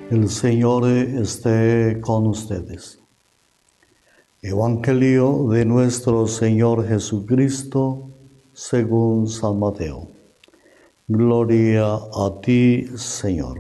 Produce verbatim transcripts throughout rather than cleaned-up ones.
El Señor esté con ustedes. Evangelio de nuestro Señor Jesucristo según San Mateo. Gloria a ti, Señor.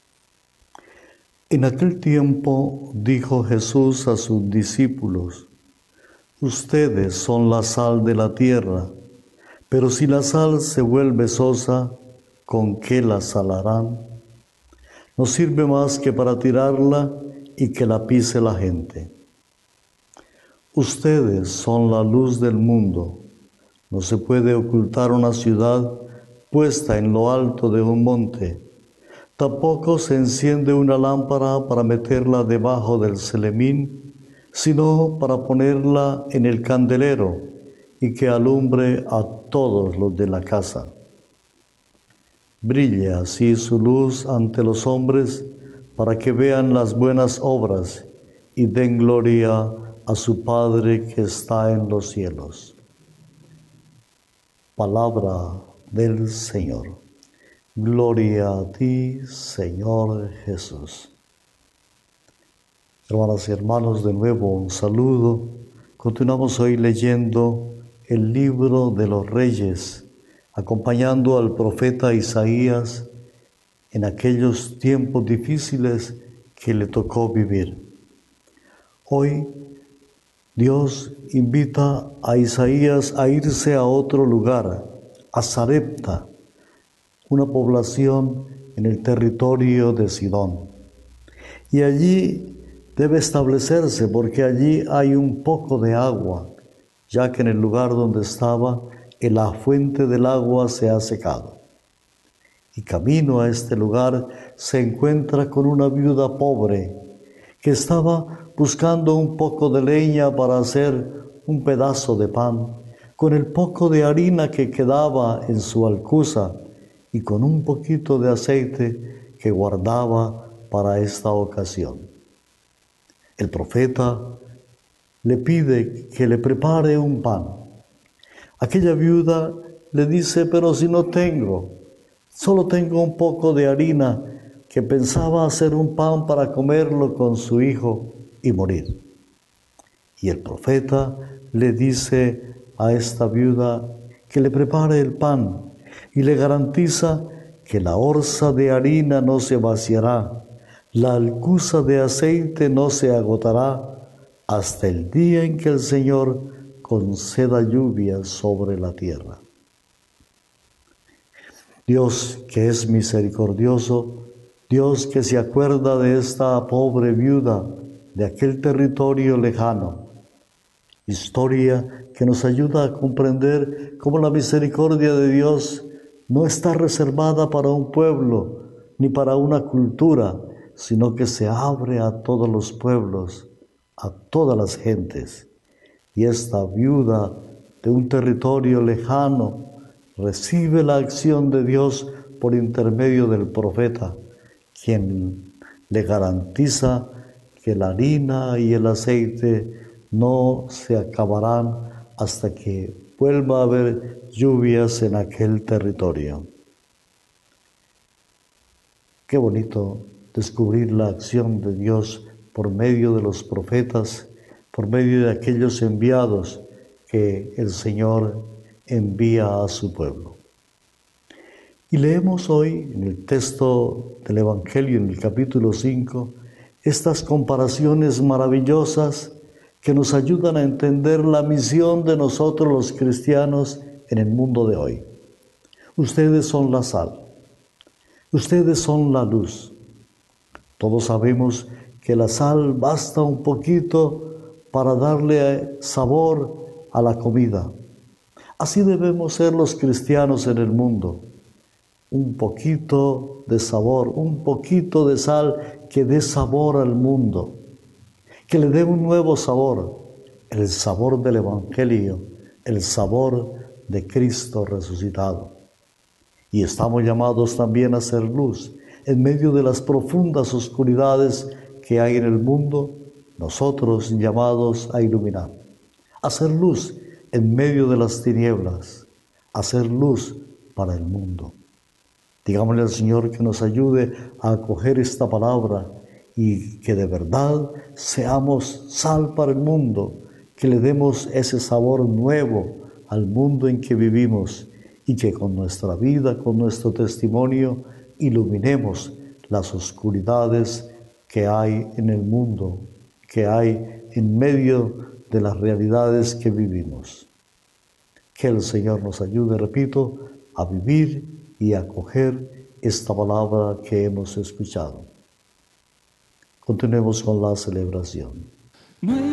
En aquel tiempo dijo Jesús a sus discípulos: ustedes son la sal de la tierra, pero si la sal se vuelve sosa, ¿con qué la salarán? No sirve más que para tirarla y que la pise la gente. Ustedes son la luz del mundo. No se puede ocultar una ciudad puesta en lo alto de un monte. Tampoco se enciende una lámpara para meterla debajo del celemín, sino para ponerla en el candelero y que alumbre a todos los de la casa. Brille así su luz ante los hombres, para que vean las buenas obras y den gloria a su Padre que está en los cielos. Palabra del Señor. Gloria a ti, Señor Jesús. Hermanas y hermanos, de nuevo un saludo. Continuamos hoy leyendo el libro de los Reyes, acompañando al profeta Isaías en aquellos tiempos difíciles que le tocó vivir. Hoy Dios invita a Isaías a irse a otro lugar, a Sarepta, una población en el territorio de Sidón. Y allí debe establecerse, porque allí hay un poco de agua, ya que en el lugar donde estaba, la fuente del agua se ha secado. Y camino a este lugar se encuentra con una viuda pobre que estaba buscando un poco de leña para hacer un pedazo de pan, con el poco de harina que quedaba en su alcuza y con un poquito de aceite que guardaba para esta ocasión. El profeta le pide que le prepare un pan. Aquella viuda le dice: pero si no tengo, solo tengo un poco de harina, que pensaba hacer un pan para comerlo con su hijo y morir. Y el profeta le dice a esta viuda que le prepare el pan y le garantiza que la orza de harina no se vaciará, la alcuza de aceite no se agotará, hasta el día en que el Señor conceda lluvia sobre la tierra. Dios, que es misericordioso, Dios que se acuerda de esta pobre viuda de aquel territorio lejano, historia que nos ayuda a comprender cómo la misericordia de Dios no está reservada para un pueblo ni para una cultura, sino que se abre a todos los pueblos, a todas las gentes. Y esta viuda de un territorio lejano recibe la acción de Dios por intermedio del profeta, quien le garantiza que la harina y el aceite no se acabarán hasta que vuelva a haber lluvias en aquel territorio. Qué bonito descubrir la acción de Dios por medio de los profetas, por medio de aquellos enviados que el Señor envía a su pueblo. Y leemos hoy en el texto del Evangelio, en el capítulo cinco, estas comparaciones maravillosas que nos ayudan a entender la misión de nosotros los cristianos en el mundo de hoy. Ustedes son la sal, ustedes son la luz. Todos sabemos que la sal basta un poquito para darle sabor a la comida. Así debemos ser los cristianos en el mundo. Un poquito de sabor, un poquito de sal que dé sabor al mundo, que le dé un nuevo sabor, el sabor del Evangelio, el sabor de Cristo resucitado. Y estamos llamados también a ser luz en medio de las profundas oscuridades que hay en el mundo, nosotros llamados a iluminar, a ser luz en medio de las tinieblas, a ser luz para el mundo. Digámosle al Señor que nos ayude a acoger esta palabra y que de verdad seamos sal para el mundo, que le demos ese sabor nuevo al mundo en que vivimos y que con nuestra vida, con nuestro testimonio, iluminemos las oscuridades que hay en el mundo, que hay en medio de las realidades que vivimos. Que el Señor nos ayude, repito, a vivir y a acoger esta palabra que hemos escuchado. Continuemos con la celebración.